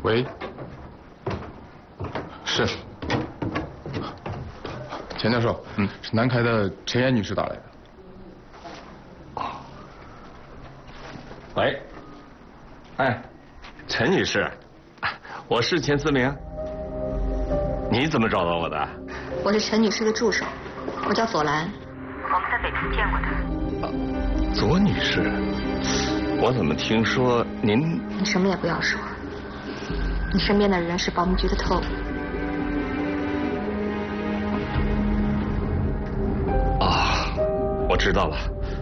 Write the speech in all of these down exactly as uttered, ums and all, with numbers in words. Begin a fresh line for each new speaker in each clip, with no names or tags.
喂，是钱教授，嗯，是南开的陈岩女士打来的。
喂，哎，陈女士，我是钱思明。你怎么找到我的？
我是陈女士的助手，我叫左兰，我们在北平见过她。
啊，左女士，我怎么听说您……
你什么也不要说，你身边的人是保密局的特务。
啊，我知道了。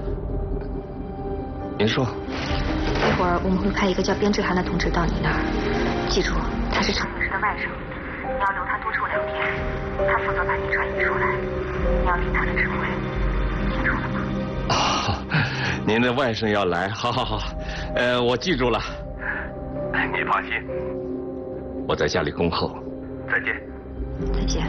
您说。
一会儿我们会派一个叫边志涵的同志到你那儿，记住，他是陈女士的外甥，你要留他多住两天，他负责把你转移出来，你要听他的指挥，清楚了吗？
啊，您的外甥要来，好好好，呃，我记住了。你放心，我在家里恭候。再见。
再见。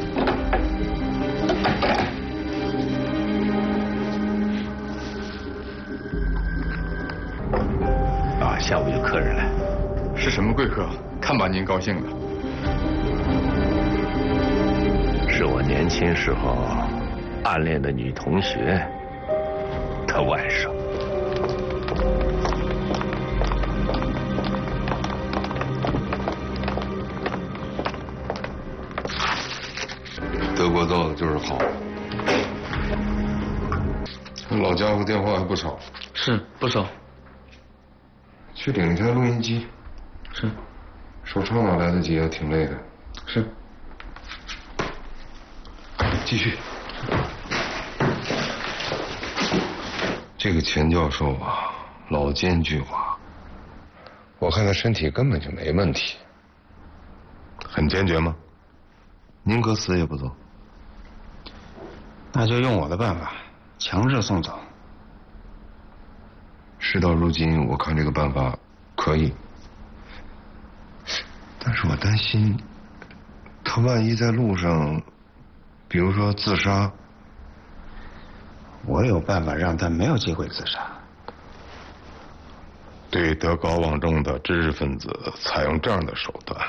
啊，下午有客人来。
是什么贵客？看把您高兴的。
是我年轻时候暗恋的女同学，她外甥。
德国造的就是好。老家伙电话还不少。
是不少。
去领一台录音机。
是。
手抄哪来得及啊？挺累的。
是。
继续。这个钱教授啊，老奸巨猾。我看他身体根本就没问题。很坚决吗？宁可死也不走。
那就用我的办法，强制送走。
事到如今，我看这个办法可以，但是我担心，他万一在路上，比如说自杀，
我有办法让他没有机会自杀。
对德高望重的知识分子采用这样的手段，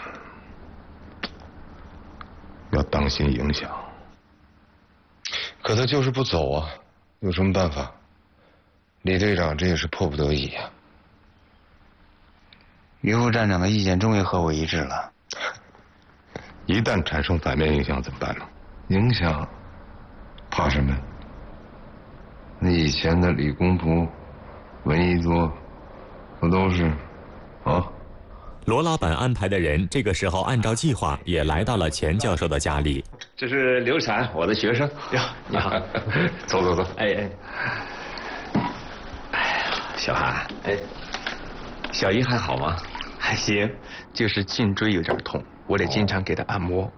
要当心影响。可他就是不走啊，有什么办法？李队长这也是迫不得已啊。
于副站长的意见终于和我一致了。
一旦产生反面影响怎么办呢？影响？怕什么？那以前的理工部、闻一多，不都是啊？
罗老板安排的人，这个时候按照计划也来到了钱教授的家里。
这是刘禅，我的学生。呀，你好。
走走走。
哎哎。哎呀，小韩，哎，小姨还好吗？
还行，就是颈椎有点痛，我得经常给她按摩。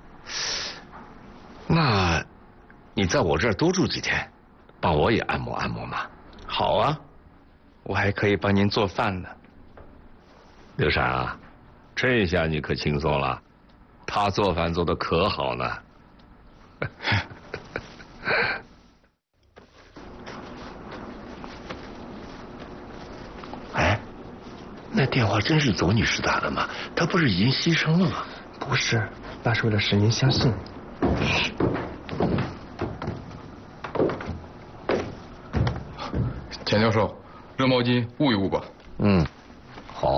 那，你在我这儿多住几天，帮我也按摩按摩嘛。
好啊，我还可以帮您做饭呢。
刘禅啊，这下你可轻松了，他做饭做得可好呢。
哎，那电话真是左女士打的吗？她不是已经牺牲了吗？不是，那是为了使您相信。
钱教授，热毛巾捂一捂吧。
嗯。